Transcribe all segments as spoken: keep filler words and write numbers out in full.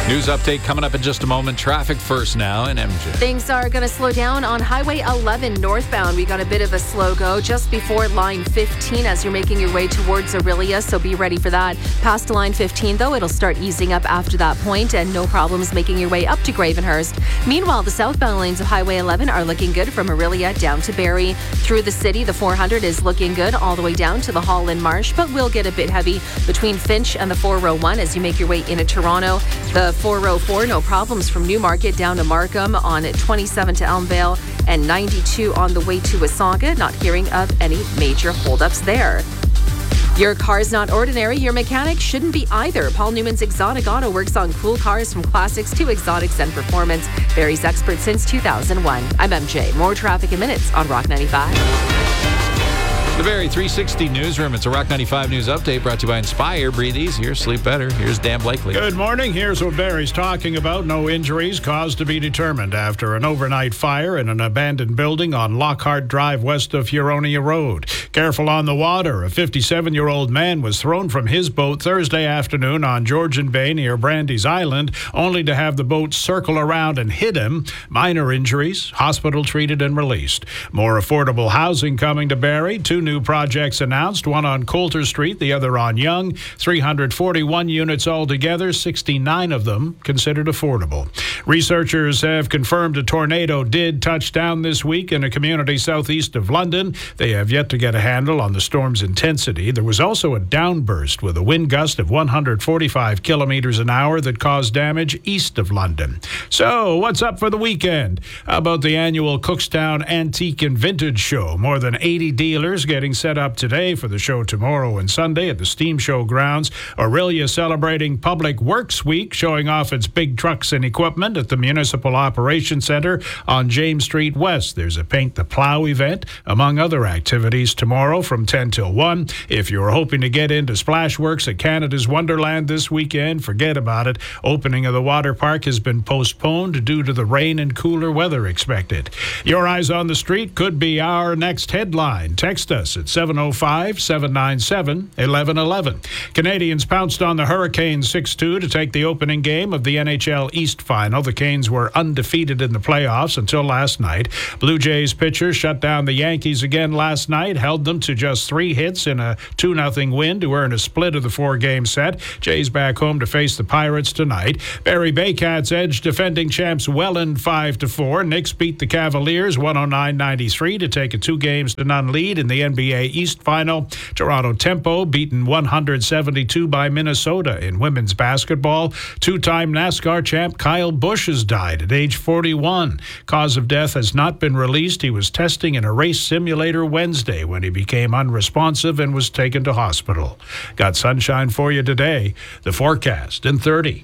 News update coming up in just a moment. Traffic first now in M J. Things are going to slow down on Highway eleven northbound. We got a bit of a slow go just before line fifteen as you're making your way towards Orillia, so be ready for that. Past line fifteen, though, it'll start easing up after that point, and no problems making your way up to Gravenhurst. Meanwhile, the southbound lanes of Highway eleven are looking good from Orillia down to Barrie. Through the city, the four hundred is looking good all the way down to the Holland Marsh, but will get a bit heavy between Finch and the four oh one as you make your way into Toronto. The four oh four, no problems from Newmarket down to Markham, on twenty-seven to Elmvale, and ninety-two on the way to Wasaga. Not hearing of any major holdups there. Your car's not ordinary, your mechanic shouldn't be either. Paul Newman's Exotic Auto works on cool cars from classics to exotics and performance. Barrie's expert since two thousand one. I'm M J. More traffic in minutes on Rock ninety-five. The Barrie three sixty Newsroom. It's a Rock ninety-five News Update brought to you by Inspire. Breathe easier, sleep better. Here's Dan Blakely. Good morning. Here's what Barrie's talking about. No injuries, cause to be determined after an overnight fire in an abandoned building on Lockhart Drive west of Huronia Road. Careful on the water. A fifty-seven-year-old man was thrown from his boat Thursday afternoon on Georgian Bay near Brandy's Island, only to have the boat circle around and hit him. Minor injuries, hospital treated and released. More affordable housing coming to Barrie. Two new projects announced, one on Coulter Street, the other on Yonge. three hundred forty-one units altogether, sixty-nine of them considered affordable. Researchers have confirmed a tornado did touch down this week in a community southeast of London. They have yet to get a handle on the storm's intensity. There was also a downburst with a wind gust of one hundred forty-five kilometers an hour that caused damage east of London. So, what's up for the weekend? How about the annual Cookstown Antique and Vintage Show? More than eighty dealers getting set up today for the show tomorrow and Sunday at the Steam Show grounds. Orillia celebrating Public Works Week, showing off its big trucks and equipment at the Municipal Operations Center on James Street West. There's a Paint the Plow event, among other activities, tomorrow from ten till one. If you're hoping to get into Splashworks at Canada's Wonderland this weekend, forget about it. Opening of the water park has been postponed due to the rain and cooler weather expected. Your Eyes on the Street could be our next headline. Text us at seven oh five, seven nine seven, one one one one. Canadians pounced on the Hurricanes six two to take the opening game of the N H L East Final. The Canes were undefeated in the playoffs until last night. Blue Jays pitchers shut down the Yankees again last night, held them to just three hits in a two nothing win to earn a split of the four-game set. Jays back home to face the Pirates tonight. Barrie Baycats edged defending champs Welland five to four. Knicks beat the Cavaliers one oh nine ninety-three to take a two games to none lead in the N B A East Final. Toronto Tempo beaten one hundred seventy-two by Minnesota in women's basketball. Two-time NASCAR champ Kyle Busch has died at age forty-one. Cause of death has not been released. He was testing in a race simulator Wednesday when he became unresponsive and was taken to hospital. Got sunshine for you today. The forecast in thirty.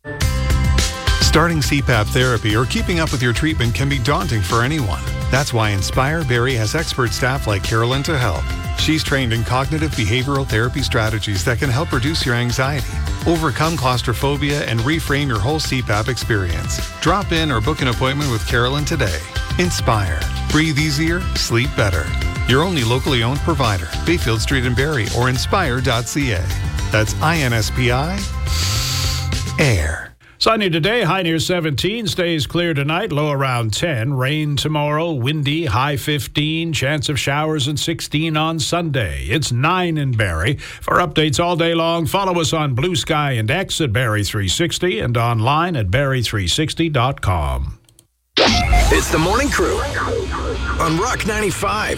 Starting C PAP therapy or keeping up with your treatment can be daunting for anyone. That's why Inspire Barrie has expert staff like Carolyn to help. She's trained in cognitive behavioral therapy strategies that can help reduce your anxiety, overcome claustrophobia, and reframe your whole C PAP experience. Drop in or book an appointment with Carolyn today. Inspire. Breathe easier, sleep better. Your only locally owned provider, Bayfield Street in Barrie or inspire dot c a. That's I N S P I. Air. Sunny today, high near seventeen, stays clear tonight, low around ten. Rain tomorrow, windy, high fifteen, chance of showers and sixteen on Sunday. It's nine in Barrie. For updates all day long, follow us on Blue Sky and X at Barrie three sixty and online at barrie three sixty dot com. It's the Morning Crew on Rock ninety-five.